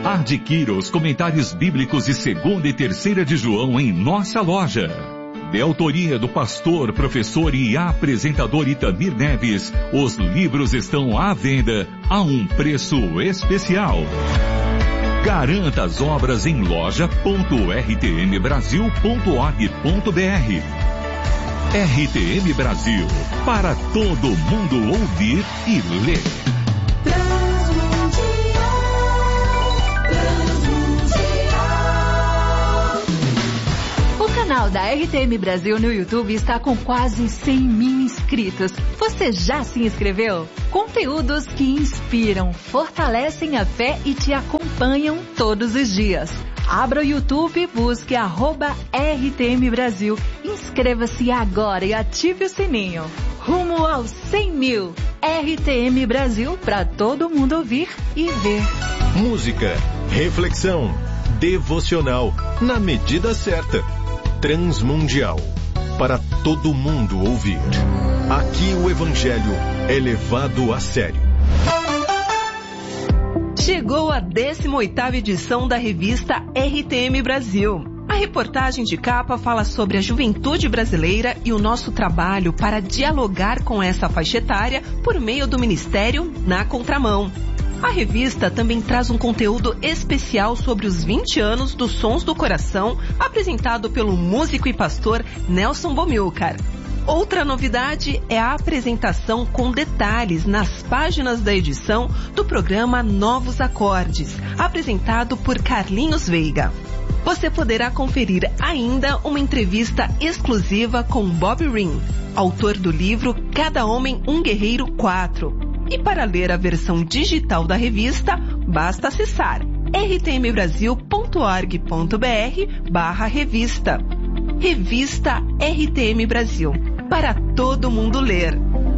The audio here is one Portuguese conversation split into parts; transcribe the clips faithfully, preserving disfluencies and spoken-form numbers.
Adquira os comentários bíblicos de segunda e terceira de João em nossa loja. De autoria do pastor, professor e apresentador Itamir Neves, os livros estão à venda a um preço especial. Garanta as obras em loja ponto r t m brasil ponto org ponto b r. R T M Brasil, para todo mundo ouvir e ler. O canal da R T M Brasil no YouTube está com quase cem mil inscritos. Você já se inscreveu? Conteúdos que inspiram, fortalecem a fé e te acompanham todos os dias. Abra o YouTube, busque arroba R T M Brasil. Inscreva-se agora e ative o sininho. Rumo aos cem mil. R T M Brasil, para todo mundo ouvir e ver. Música, reflexão, devocional, na medida certa. Transmundial, para todo mundo ouvir. Aqui o Evangelho é levado a sério. Chegou a décima oitava edição da revista R T M Brasil. A reportagem de capa fala sobre a juventude brasileira e o nosso trabalho para dialogar com essa faixa etária por meio do Ministério Na Contramão. A revista também traz um conteúdo especial sobre os vinte anos dos Sons do Coração, apresentado pelo músico e pastor Nelson Bomilcar. Outra novidade é a apresentação com detalhes nas páginas da edição do programa Novos Acordes, apresentado por Carlinhos Veiga. Você poderá conferir ainda uma entrevista exclusiva com Bob Ring, autor do livro Cada Homem um Guerreiro quatro. E para ler a versão digital da revista, basta acessar r t m brasil ponto org ponto b r barra revista. Revista R T M Brasil, para todo mundo ler.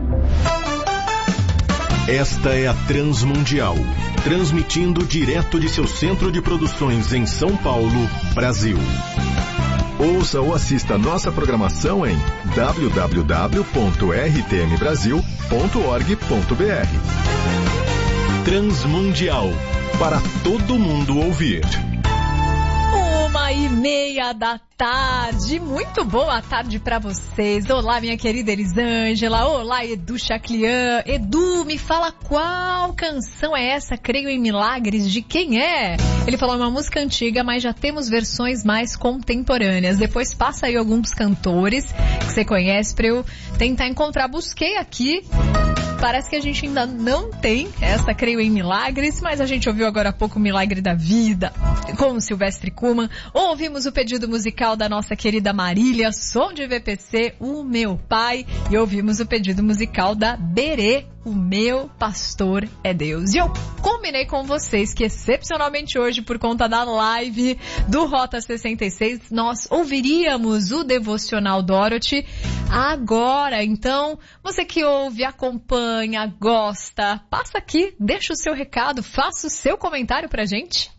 Esta é a Transmundial, transmitindo direto de seu centro de produções em São Paulo, Brasil. Ouça ou assista nossa programação em w w w ponto r t m brasil ponto org ponto b r. Transmundial, para todo mundo ouvir. Uma e meia da tarde, muito boa tarde pra vocês. Olá, minha querida Elisângela. Olá, Edu Chaclian. Edu, me fala qual canção é essa? Creio em Milagres, de quem é? Ele falou uma música antiga, mas já temos versões mais contemporâneas. Depois passa aí alguns cantores que você conhece pra eu tentar encontrar. Busquei aqui. Parece que a gente ainda não tem essa Creio em Milagres, mas a gente ouviu agora há pouco o Milagre da Vida, com o Silvestre Kuman. Ouvimos o pedido musical da nossa querida Marília, som de V P C, O Meu Pai. E ouvimos o pedido musical da Berê, O Meu Pastor é Deus. E eu combinei com vocês que, excepcionalmente hoje, por conta da live do Rota sessenta e seis, nós ouviríamos o Devocional Dorothy agora. Então, você que ouve, acompanha, gosta, passa aqui, deixa o seu recado, faça o seu comentário pra gente.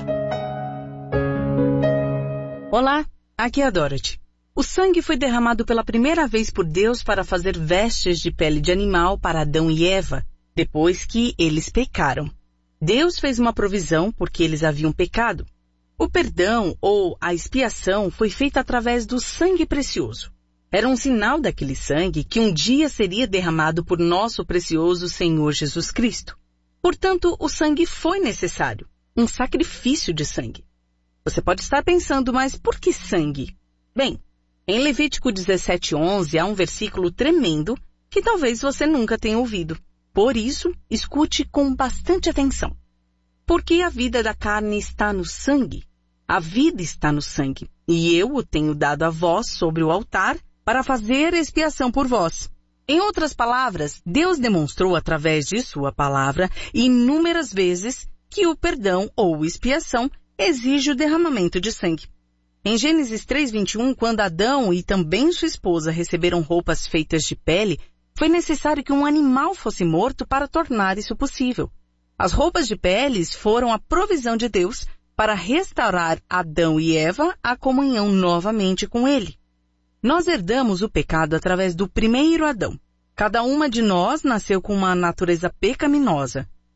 Olá, aqui é a Dorothy. O sangue foi derramado pela primeira vez por Deus para fazer vestes de pele de animal para Adão e Eva, depois que eles pecaram. Deus fez uma provisão porque eles haviam pecado. O perdão ou a expiação foi feita através do sangue precioso. Era um sinal daquele sangue que um dia seria derramado por nosso precioso Senhor Jesus Cristo. Portanto, o sangue foi necessário, um sacrifício de sangue. Você pode estar pensando, mas por que sangue? Bem, em Levítico dezessete, onze há um versículo tremendo que talvez você nunca tenha ouvido. Por isso, escute com bastante atenção. Porque a vida da carne está no sangue. A vida está no sangue, e eu o tenho dado a vós sobre o altar para fazer expiação por vós. Em outras palavras, Deus demonstrou através de sua palavra inúmeras vezes que o perdão ou expiação exige o derramamento de sangue. Em Gênesis três, vinte e um, quando Adão e também sua esposa receberam roupas feitas de pele, foi necessário que um animal fosse morto para tornar isso possível. As roupas de peles foram a provisão de Deus para restaurar Adão e Eva à comunhão novamente com ele. Nós herdamos o pecado através do primeiro Adão. Cada uma de nós nasceu com uma natureza pecaminosa.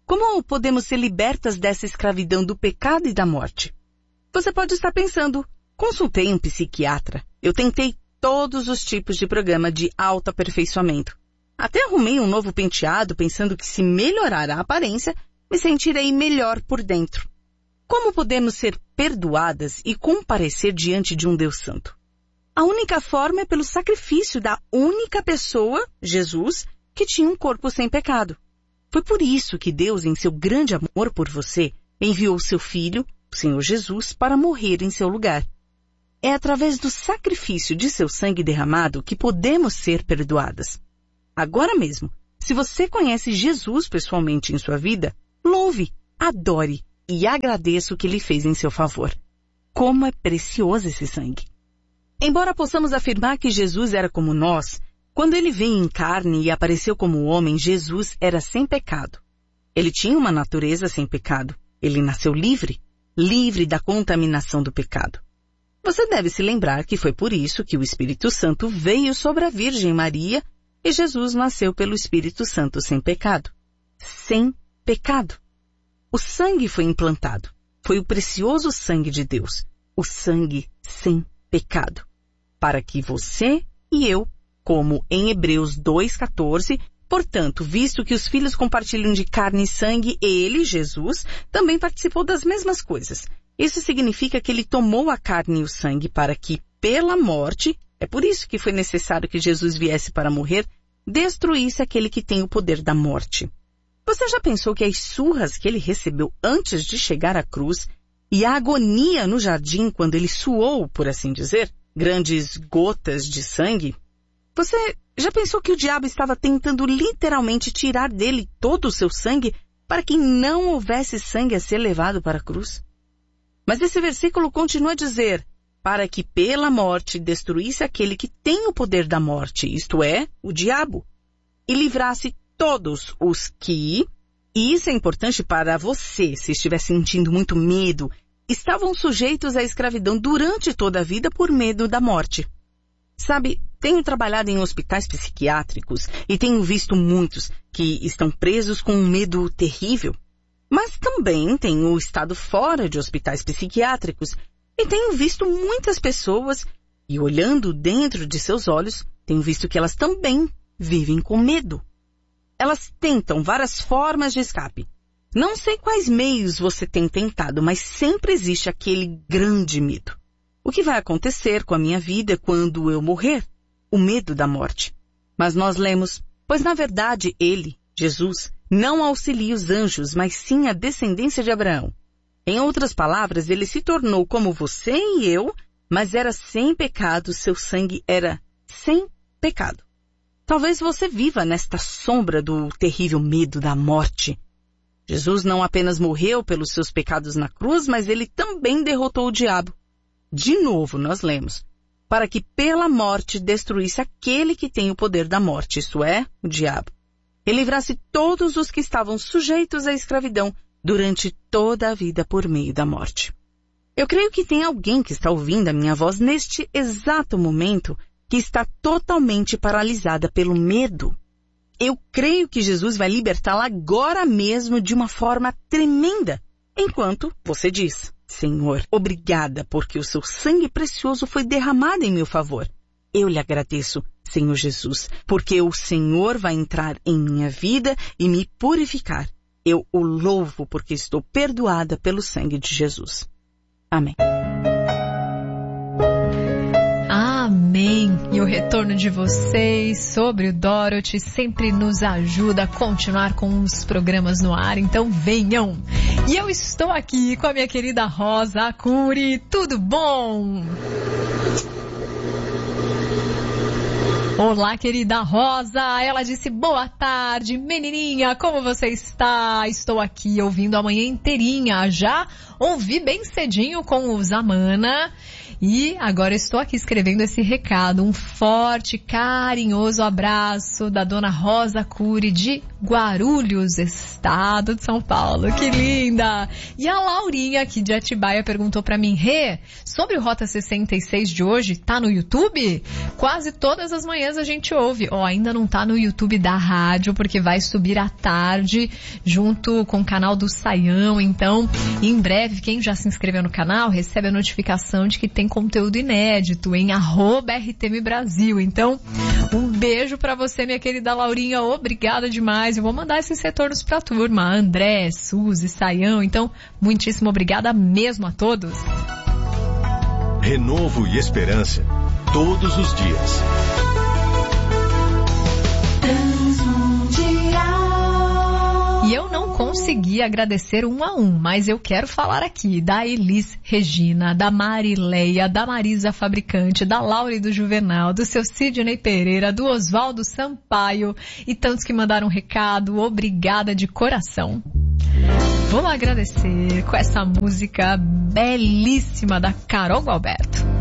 Como podemos ser libertas dessa escravidão do pecado e da morte? Você pode estar pensando, consultei um psiquiatra, eu tentei todos os tipos de programa de autoaperfeiçoamento. Até arrumei um novo penteado pensando que se melhorar a aparência, me sentirei melhor por dentro. Como podemos ser perdoadas e comparecer diante de um Deus Santo? A única forma é pelo sacrifício da única pessoa, Jesus, que tinha um corpo sem pecado. Foi por isso que Deus, em seu grande amor por você, enviou seu Filho, o Senhor Jesus, para morrer em seu lugar. É através do sacrifício de seu sangue derramado que podemos ser perdoadas. Agora mesmo, se você conhece Jesus pessoalmente em sua vida, louve, adore e agradeça o que ele fez em seu favor. Como é precioso esse sangue! Embora possamos afirmar que Jesus era como nós, quando ele veio em carne e apareceu como homem, Jesus era sem pecado. Ele tinha uma natureza sem pecado. Ele nasceu livre, livre da contaminação do pecado. Você deve se lembrar que foi por isso que o Espírito Santo veio sobre a Virgem Maria e Jesus nasceu pelo Espírito Santo sem pecado. Sem pecado. O sangue foi implantado. Foi o precioso sangue de Deus. O sangue sem pecado. Para que você e eu, como em Hebreus dois, quatorze, portanto, visto que os filhos compartilham de carne e sangue, ele, Jesus, também participou das mesmas coisas. Isso significa que ele tomou a carne e o sangue para que, pela morte, é por isso que foi necessário que Jesus viesse para morrer, destruísse aquele que tem o poder da morte. Você já pensou que as surras que ele recebeu antes de chegar à cruz e a agonia no jardim quando ele suou, por assim dizer, grandes gotas de sangue? Você já pensou que o diabo estava tentando literalmente tirar dele todo o seu sangue para que não houvesse sangue a ser levado para a cruz? Mas esse versículo continua a dizer, para que pela morte destruísse aquele que tem o poder da morte, isto é, o diabo, e livrasse todos os que, e isso é importante para você se estiver sentindo muito medo, estavam sujeitos à escravidão durante toda a vida por medo da morte. Sabe, tenho trabalhado em hospitais psiquiátricos e tenho visto muitos que estão presos com um medo terrível. Mas também tenho estado fora de hospitais psiquiátricos e tenho visto muitas pessoas e olhando dentro de seus olhos, tenho visto que elas também vivem com medo. Elas tentam várias formas de escape. Não sei quais meios você tem tentado, mas sempre existe aquele grande medo. O que vai acontecer com a minha vida quando eu morrer? O medo da morte. Mas nós lemos, pois na verdade ele, Jesus, não auxilia os anjos, mas sim a descendência de Abraão. Em outras palavras, ele se tornou como você e eu, mas era sem pecado, seu sangue era sem pecado. Talvez você viva nesta sombra do terrível medo da morte. Jesus não apenas morreu pelos seus pecados na cruz, mas ele também derrotou o diabo. De novo, nós lemos, para que pela morte destruísse aquele que tem o poder da morte, isto é, o diabo, e livrasse todos os que estavam sujeitos à escravidão durante toda a vida por meio da morte. Eu creio que tem alguém que está ouvindo a minha voz neste exato momento que está totalmente paralisada pelo medo. Eu creio que Jesus vai libertá-la agora mesmo de uma forma tremenda, enquanto você diz, Senhor, obrigada porque o seu sangue precioso foi derramado em meu favor. Eu lhe agradeço, Senhor Jesus, porque o Senhor vai entrar em minha vida e me purificar. Eu o louvo porque estou perdoada pelo sangue de Jesus. Amém. Amém. E o retorno de vocês sobre o Dorothy sempre nos ajuda a continuar com os programas no ar, então venham. E eu estou aqui com a minha querida Rosa Curi. Tudo bom? Olá, querida Rosa. Ela disse, boa tarde, menininha, como você está? Estou aqui ouvindo a manhã inteirinha. Já ouvi bem cedinho com o Zamana. E agora estou aqui escrevendo esse recado. Um forte, carinhoso abraço da dona Rosa Curi de Guarulhos, estado de São Paulo. Que linda! E a Laurinha aqui de Atibaia perguntou para mim, Rê, sobre o Rota sessenta e seis de hoje, tá no YouTube? Quase todas as manhãs manhãs a gente ouve. Ó, ainda não tá no YouTube da rádio, porque vai subir à tarde, junto com o canal do Saião. Então, em breve, quem já se inscreveu no canal, recebe a notificação de que tem conteúdo inédito em arroba R T M Brasil. Então, um beijo pra você, minha querida Laurinha. Obrigada demais. Eu vou mandar esses retornos pra turma. André, Suzy, Saião. Então, muitíssimo obrigada mesmo a todos. Renovo e esperança todos os dias. E eu não consegui agradecer um a um, mas eu quero falar aqui da Elis Regina, da Marileia, da Marisa Fabricante, da Laura e do Juvenal, do seu Sidney Pereira, do Oswaldo Sampaio e tantos que mandaram um recado. Obrigada de coração. Vou agradecer com essa música belíssima da Carol Gualberto.